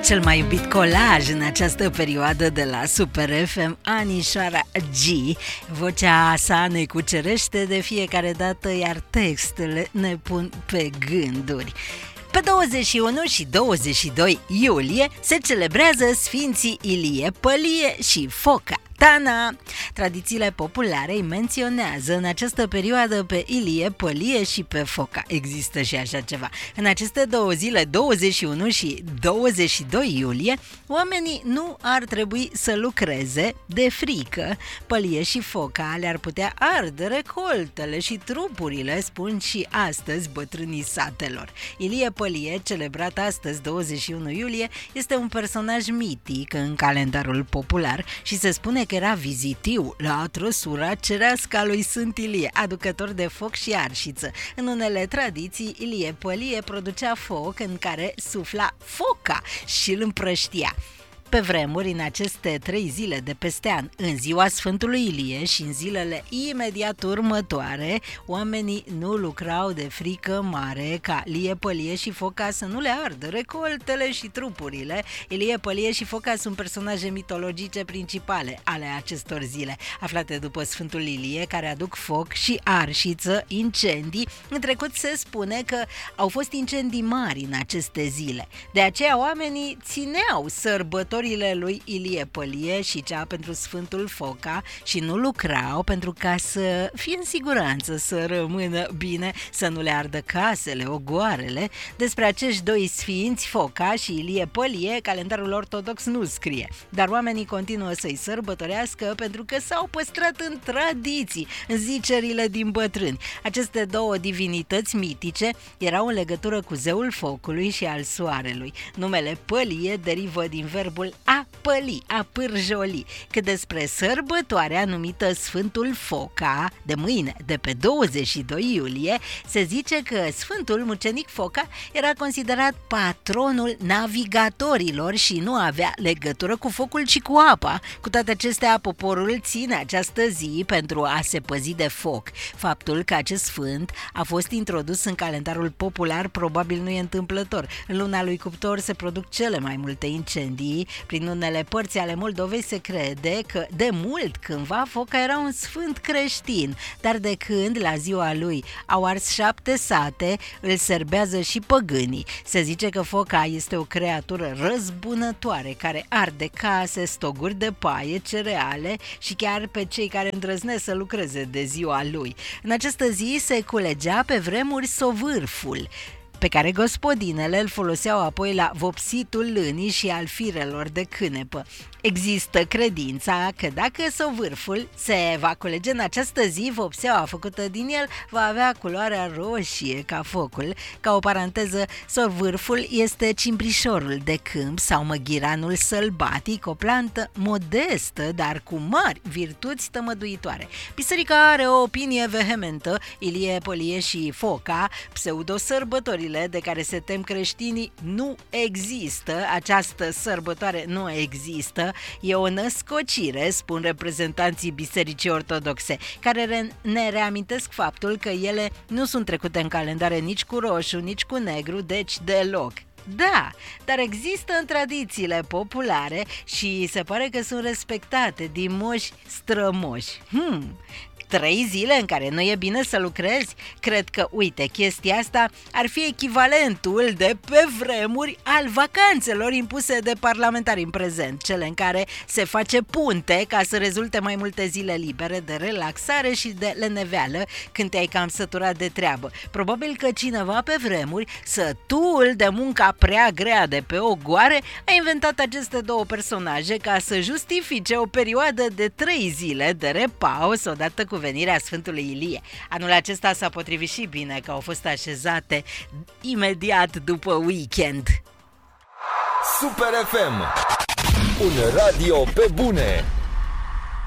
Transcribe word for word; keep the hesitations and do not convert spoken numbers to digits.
cel mai iubit colaj în această perioadă de la Super F M, Anișoara G. Vocea sa ne cucerește de fiecare dată, iar textele ne pun pe gânduri. Pe douăzeci și unu și douăzeci și doi iulie se celebrează Sfinții Ilie, Pălie și Foca. Tana! Tradițiile populare îi menționează în această perioadă pe Ilie, Pălie și pe Foca. Există și așa ceva. În aceste două zile, douăzeci și unu și douăzeci și doi iulie, oamenii nu ar trebui să lucreze de frică. Pălie și Foca le-ar putea arde recoltele și trupurile, spun și astăzi bătrânii satelor. Ilie Pălie, celebrat astăzi, douăzeci și unu iulie, este un personaj mitic în calendarul popular și se spune că era vizitiu la trăsura cerească a lui Sfânt Ilie, aducător de foc și arșiță. În unele tradiții, Ilie Pălie producea foc în care sufla foca și îl împrăștia. Pe vremuri, în aceste trei zile de peste an, în ziua Sfântului Ilie și în zilele imediat următoare, oamenii nu lucrau de frică mare ca Ilie Pălie și Foca să nu le ardă recoltele și trupurile. Ilie Pălie și Foca sunt personaje mitologice principale ale acestor zile, aflate după Sfântul Ilie, care aduc foc și arșiță, incendii. În trecut se spune că au fost incendii mari în aceste zile. De aceea oamenii țineau sărbători lui Ilie Pălie și cea pentru Sfântul Foca și nu lucrau pentru ca să fie în siguranță, să rămână bine, să nu le ardă casele, ogoarele. Despre acești doi sfinți, Foca și Ilie Pălie, calendarul ortodox nu scrie, dar oamenii continuă să-i sărbătorească pentru că s-au păstrat în tradiții, în zicerile din bătrâni. Aceste două divinități mitice erau în legătură cu zeul focului și al soarelui. Numele Pălie derivă din verbul a păli, a pârjoli. Cât despre sărbătoarea numită Sfântul Foca, de mâine, de pe douăzeci și doi iulie, se zice că Sfântul Mucenic Foca era considerat patronul navigatorilor și nu avea legătură cu focul și cu apa. Cu toate acestea, poporul ține această zi pentru a se păzi de foc. Faptul că acest sfânt a fost introdus în calendarul popular probabil nu e întâmplător. În luna lui Cuptor se produc cele mai multe incendii. Prin unele părți ale Moldovei se crede că de mult cândva Foca era un sfânt creștin, dar de când la ziua lui au ars șapte sate, îl serbează și păgânii. Se zice că Foca este o creatură răzbunătoare care arde case, stoguri de paie, cereale și chiar pe cei care îndrăznesc să lucreze de ziua lui. În această zi se culegea pe vremuri sovârful, pe care gospodinele îl foloseau apoi la vopsitul lânii și al firelor de cânepă. Există credința că dacă sovârful se va culege în această zi, vopseaua făcută din el va avea culoarea roșie ca focul. Ca o paranteză, sovârful este cimbrișorul de câmp sau măghiranul sălbatic, o plantă modestă, dar cu mari virtuți tămăduitoare. Biserica are o opinie vehementă. Ilie Pălie și Foca, pseudo-sărbătorile de care se tem creștinii, nu există. Această sărbătoare nu există. E o născocire, spun reprezentanții Bisericii Ortodoxe, care ne reamintesc faptul că ele nu sunt trecute în calendare nici cu roșu, nici cu negru, deci deloc. Da, dar există în tradițiile populare și se pare că sunt respectate din moși strămoși. Hmm... Trei zile în care nu e bine să lucrezi? Cred că, uite, chestia asta ar fi echivalentul de pe vremuri al vacanțelor impuse de parlamentari în prezent, cele în care se face punte ca să rezulte mai multe zile libere de relaxare și de leneveală când te-ai cam săturat de treabă. Probabil că cineva pe vremuri, sătul de munca prea grea de pe ogoare, a inventat aceste două personaje ca să justifice o perioadă de trei zile de repaus odată cu venirea Sfântului Ilie. Anul acesta s-a potrivit și bine că au fost așezate imediat după weekend. Super F M, un radio pe bune.